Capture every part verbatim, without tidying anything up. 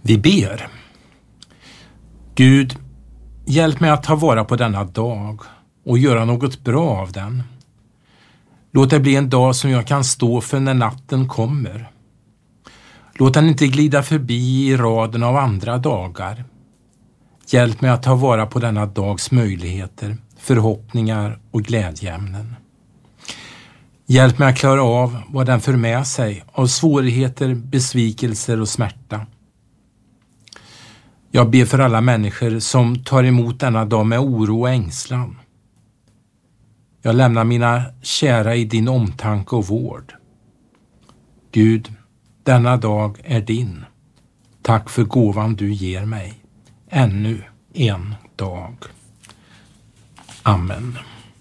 Vi ber. Gud, hjälp mig att ta vara på denna dag och göra något bra av den. Låt det bli en dag som jag kan stå för när natten kommer. Låt den inte glida förbi i raden av andra dagar. Hjälp mig att ta vara på denna dags möjligheter, förhoppningar och glädjeämnen. Hjälp mig att klara av vad den för med sig av svårigheter, besvikelser och smärta. Jag ber för alla människor som tar emot denna dag med oro och ängslan. Jag lämnar mina kära i din omtanke och vård. Gud, denna dag är din. Tack för gåvan du ger mig. Ännu en dag. Amen.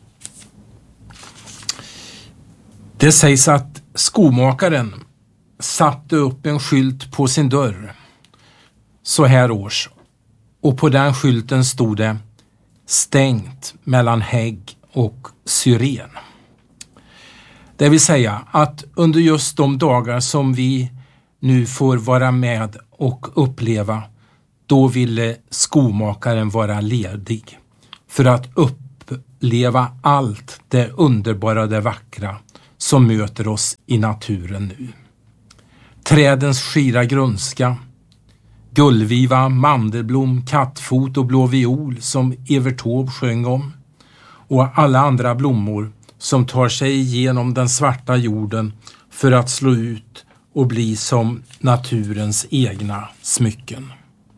Det sägs att skomakaren satte upp en skylt på sin dörr så här års, och på den skylten stod det stängt mellan hägg och syren. Det vill säga att under just de dagar som vi nu får vara med och uppleva, då ville skomakaren vara ledig för att uppleva allt det underbara, det vackra som möter oss i naturen nu. Trädens skira grönska, gullviva, mandelblom, kattfot och blå viol som Evert Taube sjöng om, och alla andra blommor som tar sig igenom den svarta jorden för att slå ut och bli som naturens egna smycken.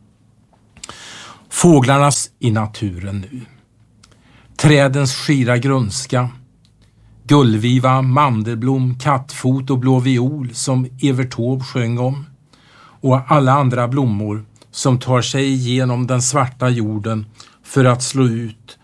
Fåglarnas i naturen nu. Trädens skira grönska, gullviva, mandelblom, kattfot och blå viol som Evert Taube sjöng om, och alla andra blommor som tar sig igenom den svarta jorden för att slå ut